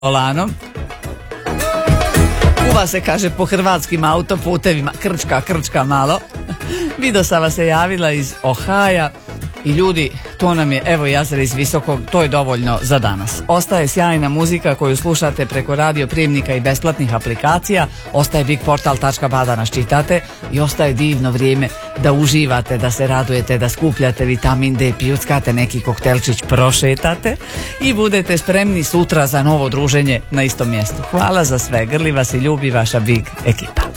volanom. Kuva se, kaže, po hrvatskim autoputevima, krčka malo. Vidio sam vas se javila iz Ohaja i ljudi, to nam je, evo Jazar iz Visokog, to je dovoljno za danas. Ostaje sjajna muzika koju slušate preko radio prijemnika i besplatnih aplikacija, ostaje bigportal.ba da nas čitate i ostaje divno vrijeme da uživate, da se radujete, da skupljate vitamin D, pijuckate neki koktelčić, prošetate i budete spremni sutra za novo druženje na istom mjestu. Hvala za sve, grli vas i ljubi vaša Big ekipa.